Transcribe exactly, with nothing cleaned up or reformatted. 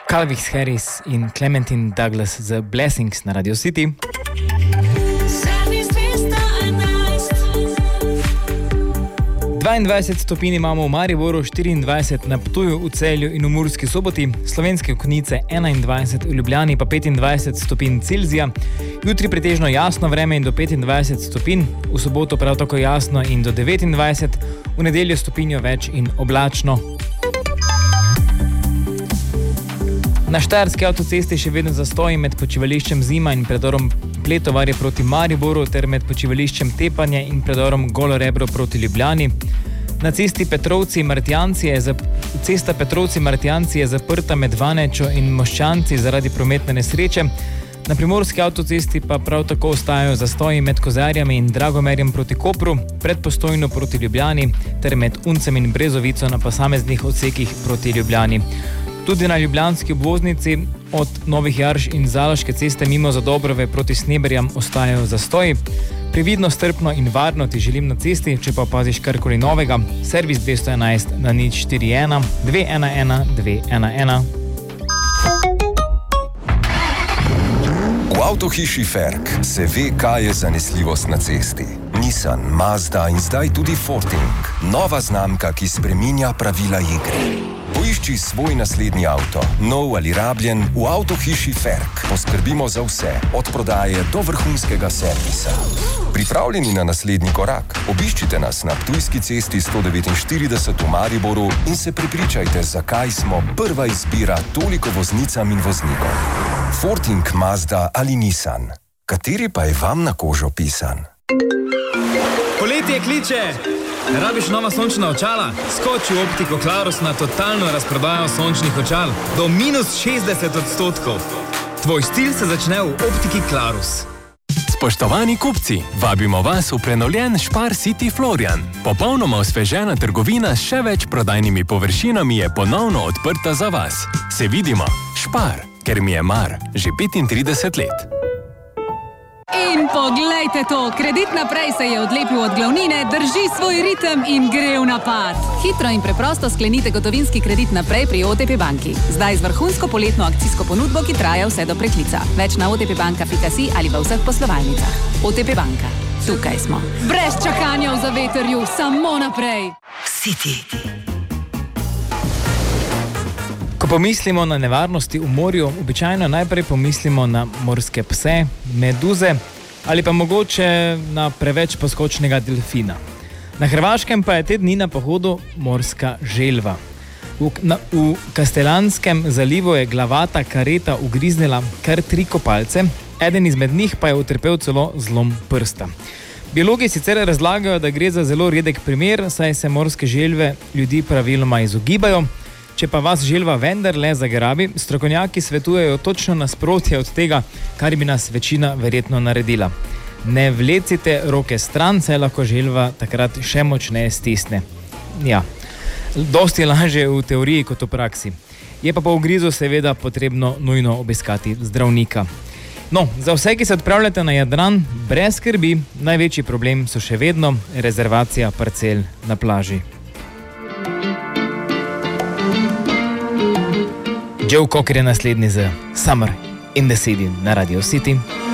Calvin Harris in Clementine Douglas z Blessings na Radio City. dvaindvajset stopinj imamo v Mariboru, štiriindvajset na Ptuju, v Celju in v Murski Soboti, Slovenske Konjice enaindvajset, v Ljubljani pa petindvajset stopinj Celzija. Jutri pretežno jasno vreme in do petindvajset stopinj, v soboto prav tako jasno in do devetindvajset, v nedeljo stopinjo več in oblačno. Na Štajerski avtocesti še vedno zastoji med počivališčem Zima in predorom Pletovarje proti Mariboru ter med počivališčem Tepanje in predorom Golo Rebro proti Ljubljani. Na cesti Petrovci-Martjanci je, zap... cesta Petrovci-Martjanci je zaprta med Vanečo in Moščanci zaradi prometne nesreče. Na Primorski avtocesti pa prav tako ostajajo zastoji med Kozarjami in Dragomerjem proti Kopru, pred Postojno proti Ljubljani ter med Uncem in Brezovico na posameznih odsekih proti Ljubljani. Tudi na ljubljanski obvoznici od Novih Jarš in Zaloške ceste mimo Zadobrove proti Sneberjam ostajajo zastoji. Previdno, strpno in varno ti želim na cesti, če pa opaziš karkoli novega. Servis dvesto enajst na nič štiri ena dve ena ena dve ena ena. V avtohiši Ferk se ve, kaj je zanesljivost na cesti. Nissan, Mazda in zdaj tudi Forting. Nova znamka, ki spreminja pravila igre. Poišči svoj naslednji avto, nov ali rabljen, v avtohiši Ferk. Poskrbimo za vse, od prodaje do vrhunskega servisa. Pripravljeni na naslednji korak? Obiščite nas na Ptujski cesti sto devetinštirideset v Mariboru in se prepričajte, zakaj smo prva izbira toliko voznicam in voznikom. Forting, Mazda ali Nissan. Kateri pa je vam na kožo pisan? Poletje kliče! Rabiš nova sončna očala? Skoči v Optiko Klarus na totalno razprodajo sončnih očal do minus šestdeset odstotkov. Tvoj stil se začne v Optiki Klarus. Spoštovani kupci, vabimo vas v prenovljen Spar City Florian. Popolnoma osvežena trgovina s še več prodajnimi površinami je ponovno odprta za vas. Se vidimo, Spar, ker mi je mar, že petintrideset let. In poglejte to, Kredit naprej se je odlepil od glavnine, drži svoj ritem in gre v napad. Hitro in preprosto sklenite gotovinski kredit naprej pri O T P banki. Zdaj z vrhunsko poletno akcijsko ponudbo, ki traja vse do preklica. Več na otpbanka pika si ali v vseh poslovalnicah. O T P banka. Tukaj smo. Brez čakanja v zavetrju, samo naprej. City. Ko pomislimo na nevarnosti v morju, običajno najprej pomislimo na morske pse, meduze ali pa mogoče na preveč poskočnega delfina. Na Hrvaškem pa je te dni na pohodu morska želva. V, na, v Kastelanskem zalivu je glavata kareta ugriznila kar tri kopalce, eden izmed njih pa je utrpel celo zlom prsta. Biologi sicer razlagajo, da gre za zelo redek primer, saj se morske želve ljudi praviloma izogibajo. Če pa vas želva vendarle zagrabi, strokovnjaki svetujejo točno nasprotje od tega, kar bi nas večina verjetno naredila. Ne vlecite roke stran, saj lahko želva takrat še močneje stisne. Ja, dosti lažje v teoriji kot v praksi. Je pa po ugrizu seveda potrebno nujno obiskati zdravnika. No, za vse, ki se odpravljate na Jadran, brez skrbi, največji problem so še vedno rezervacija parcel na plaži. Joe Cocker je naslednji z Summer in the City na Radio City.